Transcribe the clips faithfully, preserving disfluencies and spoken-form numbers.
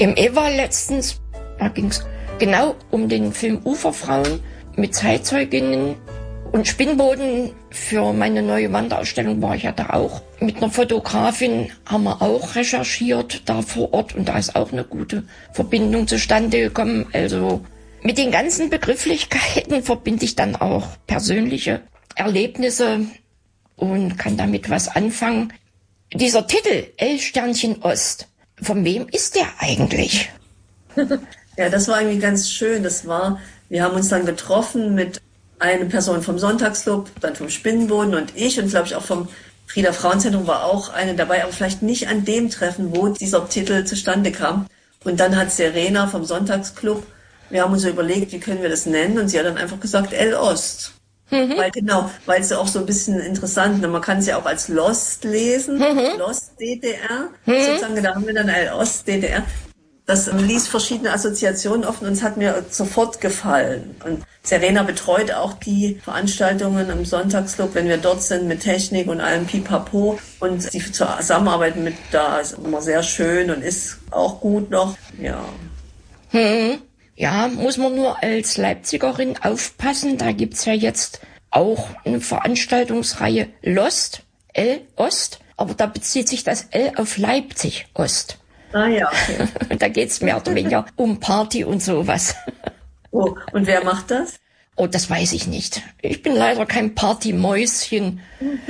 Im Eva letztens, da ging es genau um den Film Uferfrauen mit Zeitzeuginnen und Spinnboden. Für meine neue Wanderausstellung war ich ja da auch. Mit einer Fotografin haben wir auch recherchiert da vor Ort und da ist auch eine gute Verbindung zustande gekommen. Also mit den ganzen Begrifflichkeiten verbinde ich dann auch persönliche Erlebnisse und kann damit was anfangen. Dieser Titel, L-Sternchen Ost, von wem ist der eigentlich? Ja, das war irgendwie ganz schön. Das war, wir haben uns dann getroffen mit einer Person vom Sonntagsclub, dann vom Spinnenboden und ich und glaube ich auch vom Frieda Frauenzentrum war auch eine dabei, aber vielleicht nicht an dem Treffen, wo dieser Titel zustande kam. Und dann hat Serena vom Sonntagsclub, wir haben uns so überlegt, wie können wir das nennen, und sie hat dann einfach gesagt L-Ost. Mhm. Weil, genau, weil es ja auch so ein bisschen interessant, man kann es ja auch als Lost lesen, mhm. Lost D D R, mhm. sozusagen, da haben wir dann L-Ost D D R. Das ließ verschiedene Assoziationen offen und es hat mir sofort gefallen. Und Serena betreut auch die Veranstaltungen im Sonntagsclub, wenn wir dort sind mit Technik und allem Pipapo. Und die Zusammenarbeit mit da ist immer sehr schön und ist auch gut noch. Ja. Hm. Ja, muss man nur als Leipzigerin aufpassen. Da gibt's ja jetzt auch eine Veranstaltungsreihe Lost, L-Ost. Aber da bezieht sich das L auf Leipzig-Ost. Ah ja, okay. Da geht's mehr oder weniger um Party und sowas. Oh, und wer macht das? Oh, das weiß ich nicht. Ich bin leider kein Partymäuschen.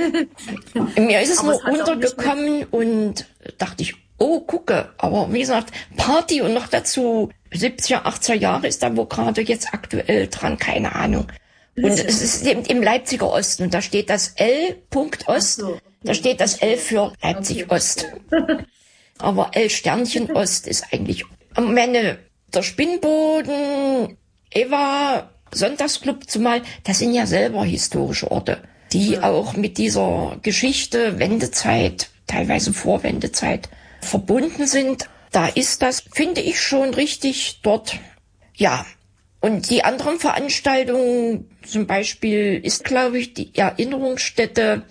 Mir ist es aber nur es untergekommen und dachte ich, oh, gucke. Aber wie gesagt, Party und noch dazu siebziger, achtziger Jahre ist da wo gerade jetzt aktuell dran, keine Ahnung. Und es ist eben im Leipziger Osten und da steht das L-Ost, so, okay. Da steht das L für Leipzig-Ost. Aber L-Sternchen Ost ist eigentlich, meine, der Spinnboden, Eva, Sonntagsclub zumal, das sind ja selber historische Orte, die ja auch mit dieser Geschichte, Wendezeit, teilweise Vorwendezeit verbunden sind. Da ist das, finde ich, schon richtig dort. Ja, und die anderen Veranstaltungen, zum Beispiel ist, glaube ich, die Erinnerungsstätte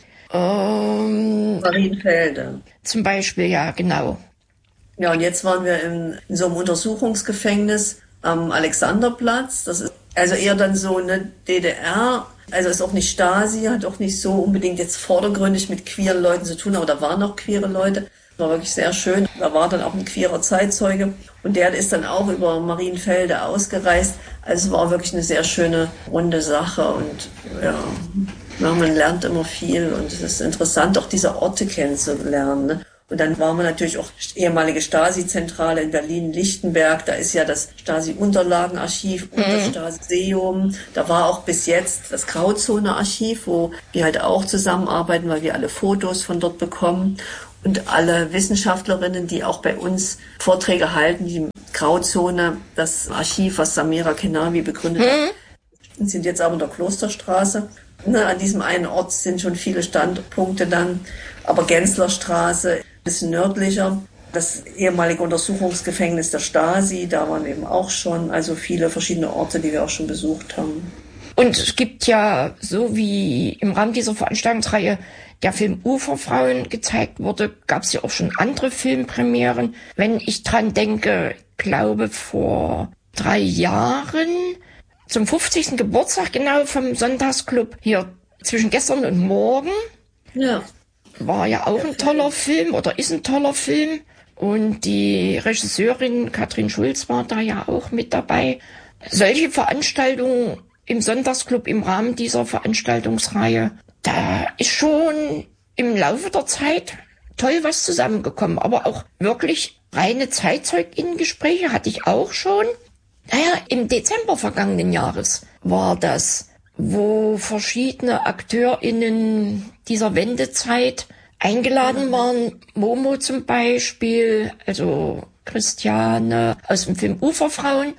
Ähm, Marienfelde. Zum Beispiel, ja, genau. Ja, und jetzt waren wir in, in so einem Untersuchungsgefängnis am Alexanderplatz. Das ist also eher dann so eine D D R, also ist auch nicht Stasi, hat auch nicht so unbedingt jetzt vordergründig mit queeren Leuten zu tun, aber da waren auch queere Leute. War wirklich sehr schön. Da war dann auch ein queerer Zeitzeuge und der ist dann auch über Marienfelde ausgereist. Also es war wirklich eine sehr schöne, runde Sache und ja, ja, man lernt immer viel und es ist interessant, auch diese Orte kennenzulernen. Ne? Und dann waren wir natürlich auch ehemalige Stasi-Zentrale in Berlin-Lichtenberg. Da ist ja das Stasi-Unterlagenarchiv und mhm. das Stasi-Museum. Da war auch bis jetzt das Grauzone-Archiv, wo wir halt auch zusammenarbeiten, weil wir alle Fotos von dort bekommen. Und alle Wissenschaftlerinnen, die auch bei uns Vorträge halten, die Grauzone, das Archiv, was Samira Kenavi begründet mhm. hat, sind jetzt auch in der Klosterstraße. Ne, an diesem einen Ort sind schon viele Standpunkte dann, aber Genslerstraße, ein bisschen nördlicher, das ehemalige Untersuchungsgefängnis der Stasi, da waren eben auch schon, also viele verschiedene Orte, die wir auch schon besucht haben. Und es gibt ja, so wie im Rahmen dieser Veranstaltungsreihe der Film Uferfrauen gezeigt wurde, gab es ja auch schon andere Filmpremieren. Wenn ich dran denke, glaube vor drei Jahren, zum fünfzigsten Geburtstag genau vom Sonntagsclub hier zwischen gestern und morgen. Ja. War ja auch ein toller Film oder ist ein toller Film. Und die Regisseurin Katrin Schulz war da ja auch mit dabei. Solche Veranstaltungen im Sonntagsclub im Rahmen dieser Veranstaltungsreihe, da ist schon im Laufe der Zeit toll was zusammengekommen. Aber auch wirklich reine ZeitzeuginnenGespräche hatte ich auch schon. Naja, im Dezember vergangenen Jahres war das, wo verschiedene AkteurInnen dieser Wendezeit eingeladen waren. Momo zum Beispiel, also Christiane aus dem Film Uferfrauen.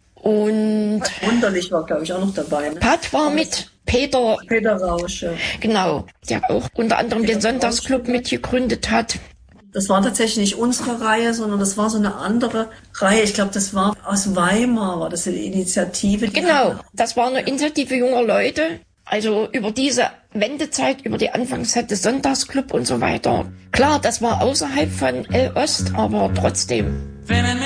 Und Pat Wunderlich war, glaube ich, auch noch dabei. Ne? Pat war mit, Peter, Peter Rausche. Genau, der auch unter anderem Peter den Sonntagsclub mitgegründet hat. Das war tatsächlich nicht unsere Reihe, sondern das war so eine andere Reihe. Ich glaube, das war aus Weimar, war das eine Initiative. Genau, das war eine Initiative junger Leute. Also über diese Wendezeit, über die Anfangszeit des Sonntagsclub und so weiter. Klar, das war außerhalb von L-Ost, aber trotzdem.